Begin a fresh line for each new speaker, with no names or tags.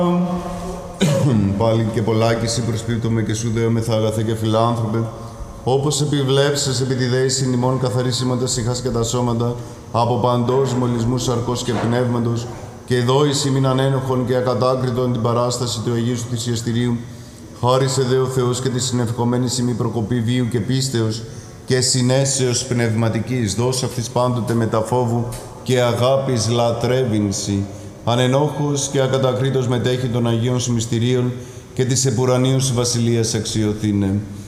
Πάλι και πολλάκιση προσπίπτωμε και σου δέομεθα αγαθέ και φιλάνθρωπε, όπως επιβλέψες επί τη δέηση ημών καθαρίσιματος ηχάς και τα σώματα, από παντός μολυσμού σαρκός και πνεύματος, και δόηση μην ανένοχον και ακατάκριτον την παράσταση του Αγίου σου θυσιαστηρίου, χάρισε δε ο Θεός και τη συνευκομένη ημί προκοπή βίου και πίστεως και συνέσεως πνευματικής, δώσ' αυτής πάντοτε μεταφόβου και αγάπης λατρεύεινση, ανενόχος και ακατακρίτως μετέχει των Αγίων σου μυστηρίων και της επουρανίου σου βασιλείας αξιωθήνε.